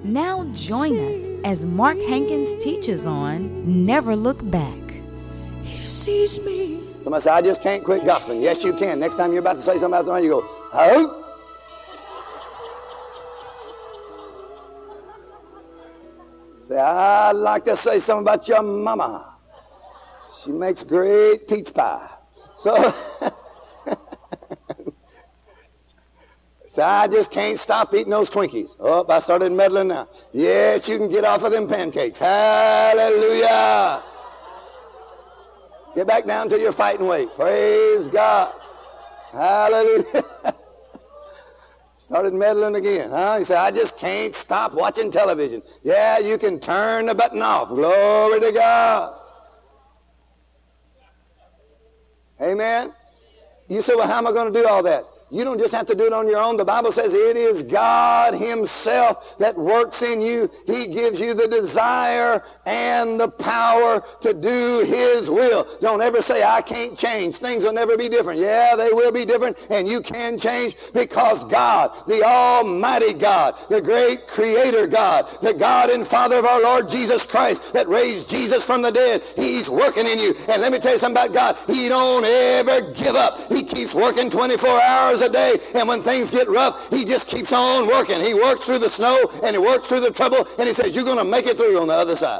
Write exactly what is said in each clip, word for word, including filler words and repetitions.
Now join us as Mark Hankins teaches on Never Look Back. He sees me. Somebody say, I just can't quit gospeling. Yes, you can. Next time you're about to say something else, you go, oh. Say, I'd like to say something about your mama. She makes great peach pie. So, so I just can't stop eating those Twinkies. Oh, I started meddling now. Yes, you can get off of them pancakes. Hallelujah. Get back down to your fighting weight. Praise God. Hallelujah. Started meddling again. Huh? He said, I just can't stop watching television. Yeah, you can turn the button off. Glory to God. Amen. You say, well, how am I going to do all that? You don't just have to do it on your own. The Bible says it is God himself that works in you. He gives you the desire and the power to do his will. Don't ever say, I can't change. Things will never be different. Yeah, they will be different, and you can change because God, the Almighty God, the great Creator God, the God and Father of our Lord Jesus Christ that raised Jesus from the dead, he's working in you. And let me tell you something about God. He don't ever give up. He keeps working twenty-four hours a day, and when things get rough, he just keeps on working. He works through the snow, and he works through the trouble, and he says, you're going to make it through on the other side.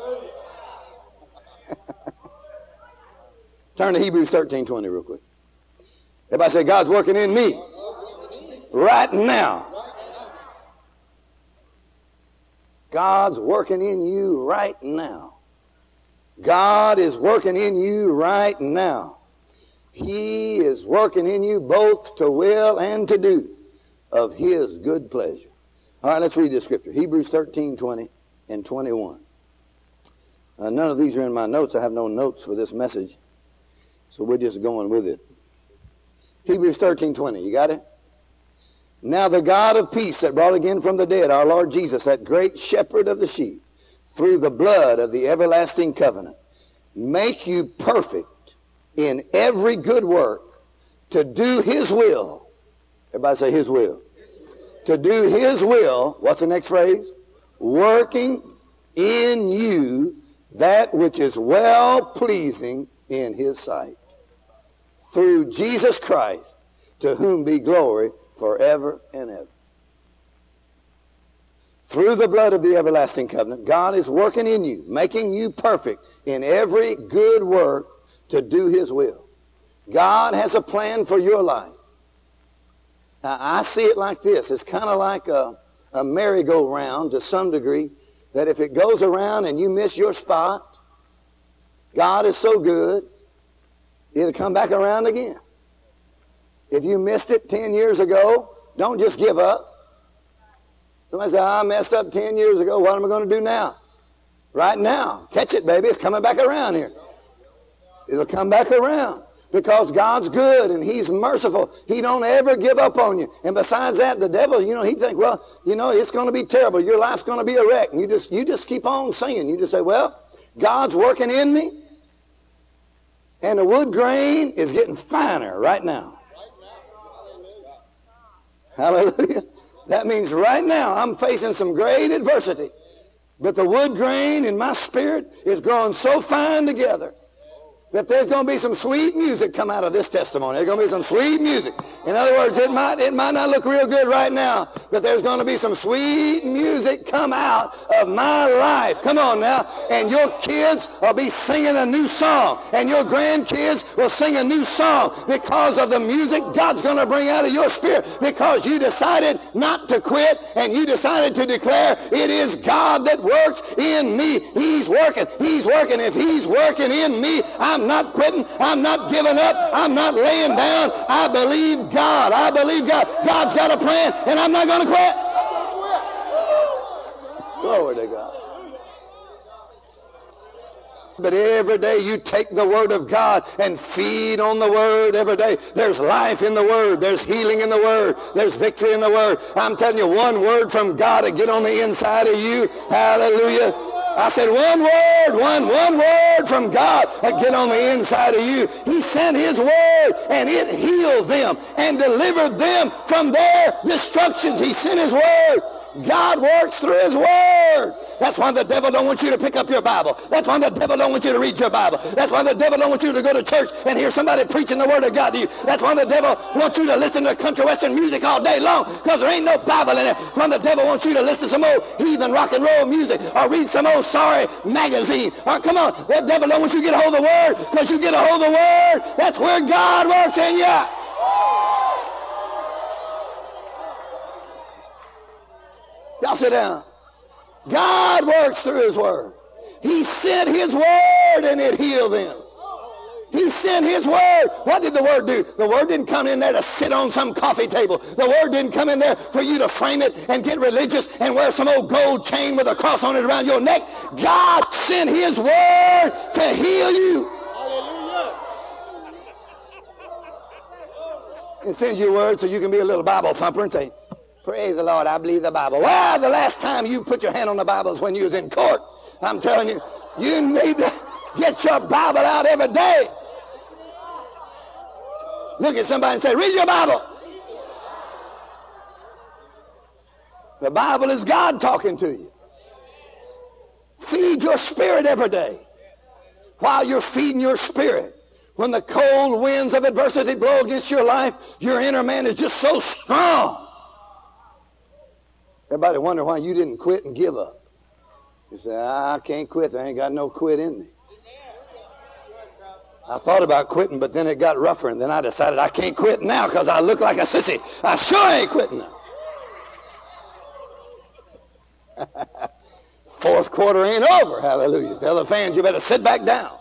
Turn to Hebrews thirteen twenty real quick. Everybody say, God's working in me right now. God's working in you right now. God is working in you right now. He is working in you both to will and to do of his good pleasure. All right, let's read this scripture. Hebrews thirteen twenty and twenty-one. Uh, none of these are in my notes. I have no notes for this message, so we're just going with it. Hebrews thirteen twenty, you got it? Now the God of peace that brought again from the dead our Lord Jesus, that great shepherd of the sheep, through the blood of the everlasting covenant, make you perfect in every good work to do his will. Everybody say his will. To do his will, what's the next phrase? Working in you that which is well-pleasing in his sight. Through Jesus Christ, to whom be glory forever and ever. Through the blood of the everlasting covenant, God is working in you, making you perfect in every good work to do his will. God has a plan for your life. Now, I see it like this. It's kind of like a, a merry-go-round to some degree, that if it goes around and you miss your spot, God is so good, it'll come back around again. If you missed it ten years ago, don't just give up. Somebody say, I messed up ten years ago. What am I going to do now? Right now. Catch it, baby. It's coming back around here. It'll come back around because God's good and he's merciful. He don't ever give up on you. And besides that, the devil, you know, he'd think, well, you know, it's going to be terrible. Your life's going to be a wreck. And you just, you just keep on singing. You just say, well, God's working in me. And the wood grain is getting finer right now. Hallelujah. That means right now I'm facing some great adversity. But the wood grain in my spirit is growing so fine together that there's going to be some sweet music come out of this testimony. There's going to be some sweet music. In other words, it might, it might not look real good right now, but there's going to be some sweet music come out of my life. Come on now. And your kids will be singing a new song. And your grandkids will sing a new song because of the music God's going to bring out of your spirit. Because you decided not to quit and you decided to declare, it is God that works in me. He's working. He's working. If he's working in me, I'm I'm not quitting. I'm not giving up. I'm not laying down. I believe God. I believe God. God's got a plan, and I'm not going to quit. Glory to God. But every day you take the Word of God and feed on the Word every day. There's life in the Word. There's healing in the Word. There's victory in the Word. I'm telling you, one word from God to get on the inside of you. Hallelujah. I said one word, one, one word from God to get on the inside of you. He sent his word and it healed them and delivered them from their destructions. He sent his word. God works through his word. That's why the devil don't want you to pick up your Bible. That's why the devil don't want you to read your Bible. That's why the devil don't want you to go to church and hear somebody preaching the word of God to you. That's why the devil wants you to listen to country western music all day long, because there ain't no Bible in it. That's why the devil wants you to listen to some old heathen rock and roll music or read some old sorry magazine. Or come on, the devil don't want you to get a hold of the word, because you get a hold of the word, that's where God works in you. Y'all sit down. God works through his word. He sent his word and it healed them. He sent his word. What did the word do? The word didn't come in there to sit on some coffee table. The word didn't come in there for you to frame it and get religious and wear some old gold chain with a cross on it around your neck. God sent his word to heal you. Hallelujah. It sends you a word so you can be a little Bible thumper and say, praise the Lord, I believe the Bible. Well, the last time you put your hand on the Bible is when you was in court. I'm telling you, you need to get your Bible out every day. Look at somebody and say, read your Bible. The Bible is God talking to you. Feed your spirit every day. While you're feeding your spirit, when the cold winds of adversity blow against your life, your inner man is just so strong. Everybody wonder why you didn't quit and give up. You say, I can't quit. I ain't got no quit in me. I thought about quitting, but then it got rougher, and then I decided I can't quit now because I look like a sissy. I sure ain't quitting now. Fourth quarter ain't over. Hallelujah. Tell the fans, you better sit back down.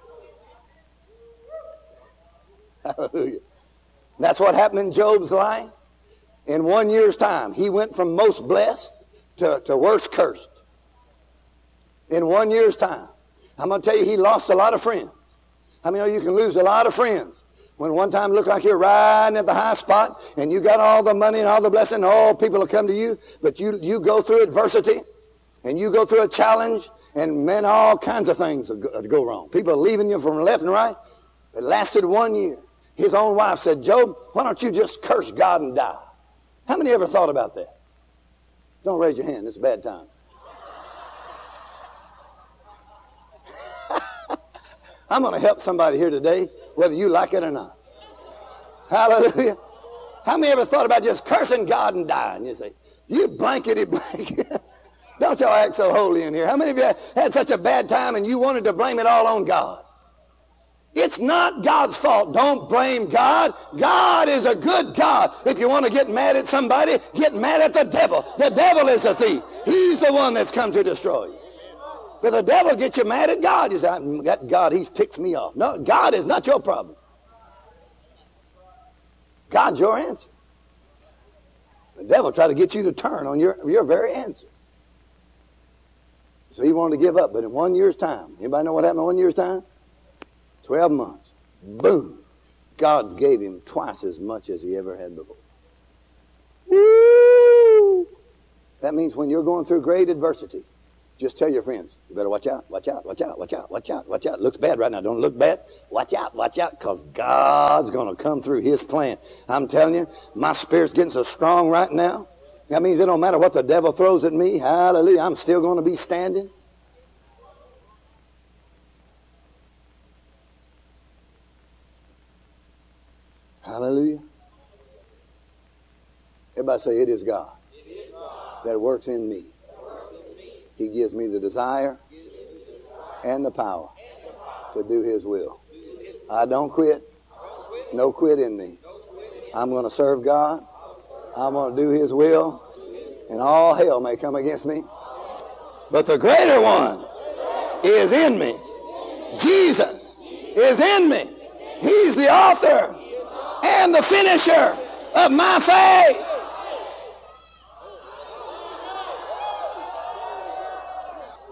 Hallelujah. That's what happened in Job's life. In one year's time, he went from most blessed to, to worst cursed. In one year's time. I'm going to tell you, he lost a lot of friends. I mean, you can lose a lot of friends. When one time it looked like you're riding at the high spot and you got all the money and all the blessing and all people will come to you, but you, you go through adversity and you go through a challenge and, man, all kinds of things will go, go wrong. People are leaving you from left and right. It lasted one year. His own wife said, Job, why don't you just curse God and die? How many ever thought about that? Don't raise your hand. It's a bad time. I'm going to help somebody here today, whether you like it or not. Hallelujah. How many ever thought about just cursing God and dying? You say, you blankety blank. Don't y'all act so holy in here. How many of you had such a bad time and you wanted to blame it all on God? It's not God's fault. Don't blame God. God is a good God. If you want to get mad at somebody, get mad at the devil. The devil is a thief. He's the one that's come to destroy you. But the devil gets you mad at God. You say, God, he's ticked me off. No, God is not your problem. God's your answer. The devil tried to get you to turn on your, your very answer. So he wanted to give up. But in one year's time, anybody know what happened in one year's time? Twelve months. Boom. God gave him twice as much as he ever had before. Woo! That means when you're going through great adversity, just tell your friends, you better watch out, watch out, watch out, watch out, watch out, watch out. Looks bad right now. Don't look bad. Watch out, watch out, because God's going to come through his plan. I'm telling you, my spirit's getting so strong right now. That means it don't matter what the devil throws at me. Hallelujah. I'm still going to be standing. Hallelujah. Everybody say, it is God, it is God that works in me. He gives me the desire and the power to do his will. I don't quit. No quit in me. I'm going to serve God. I'm going to do his will. And all hell may come against me. But the greater one is in me. Jesus is in me. He's the author and the finisher of my faith.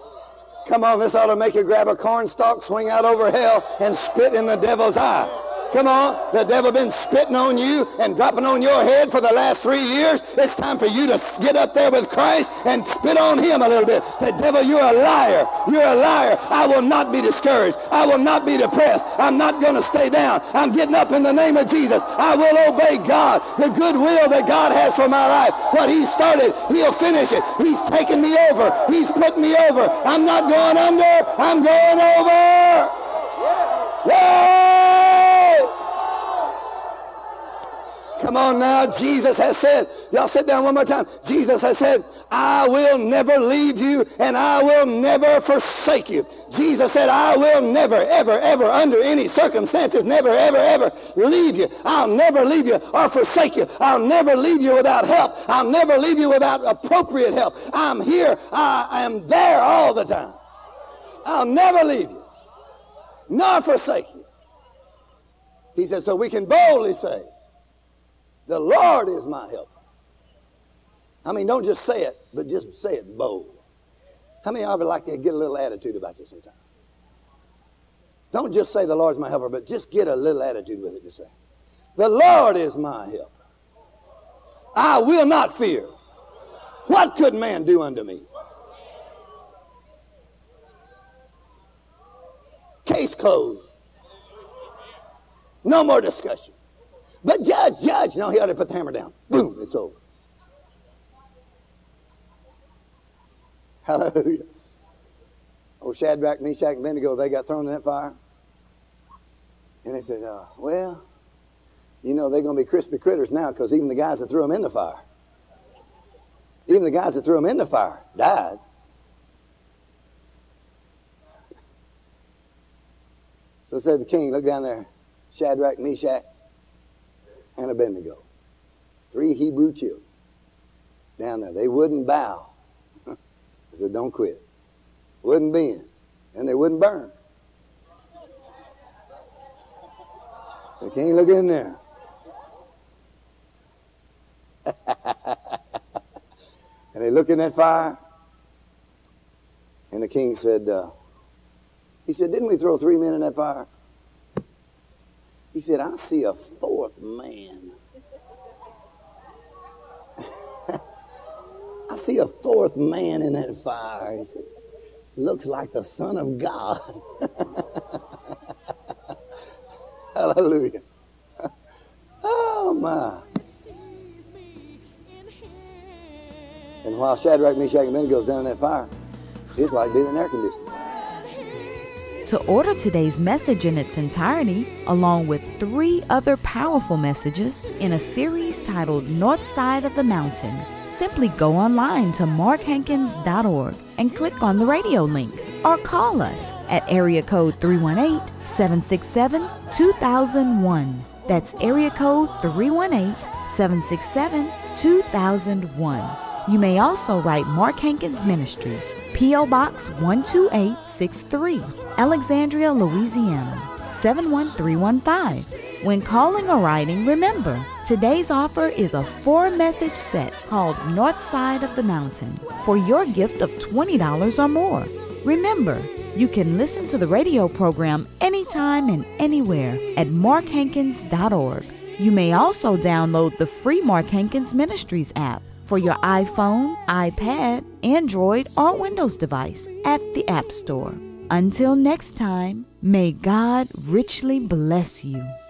Come on, this ought to make you grab a cornstalk, swing out over hell, and spit in the devil's eye. Come on. The devil been spitting on you and dropping on your head for the last three years. It's time for you to get up there with Christ and spit on him a little bit. The devil, you're a liar. You're a liar. I will not be discouraged. I will not be depressed. I'm not going to stay down. I'm getting up in the name of Jesus. I will obey God. The good will that God has for my life. What he started, he'll finish it. He's taking me over. He's putting me over. I'm not going under. I'm going over. Whoa! Come on now. Jesus has said, y'all sit down one more time. Jesus has said, I will never leave you and I will never forsake you. Jesus said, I will never, ever, ever, under any circumstances, never, ever, ever leave you. I'll never leave you or forsake you. I'll never leave you without help. I'll never leave you without appropriate help. I'm here. I am there all the time. I'll never leave you, nor forsake you. He said, so we can boldly say, the Lord is my helper. I mean, don't just say it, but just say it bold. How many of you ever like to get a little attitude about you sometimes? Don't just say the Lord's my helper, but just get a little attitude with it to say, the Lord is my helper. I will not fear. What could man do unto me? Case closed. No more discussion. But judge, judge. No, he ought to put the hammer down. Boom, it's over. Hallelujah. Oh, Shadrach, Meshach, and Abednego, they got thrown in that fire. And they said, uh, well, you know, they're going to be crispy critters now because even the guys that threw them in the fire, even the guys that threw them in the fire died. So said the king, look down there, Shadrach, Meshach, and Abednego. Three Hebrew children down there. They wouldn't bow. They said, don't quit. Wouldn't bend. And they wouldn't burn. The king looked in there. And they looked in that fire. And the king said, uh, he said, didn't we throw three men in that fire? He said, I see a fourth man. I see a fourth man in that fire. He said, looks like the Son of God. Hallelujah. Oh, my. And while Shadrach, Meshach, and Abednego goes down in that fire, it's like being in air conditioning. To order today's message in its entirety, along with three other powerful messages in a series titled North Side of the Mountain, simply go online to mark hankins dot org and click on the radio link, or call us at area code three one eight, seven six seven, two thousand one. That's area code three one eight, seven six seven, two thousand one. You may also write Mark Hankins Ministries, P O Box one two eight six three, Alexandria, Louisiana, seven one three one five. When calling or writing, remember, today's offer is a four-message set called North Side of the Mountain for your gift of twenty dollars or more. Remember, you can listen to the radio program anytime and anywhere at mark hankins dot org. You may also download the free Mark Hankins Ministries app for your iPhone, iPad, Android, or Windows device at the App Store. Until next time, may God richly bless you.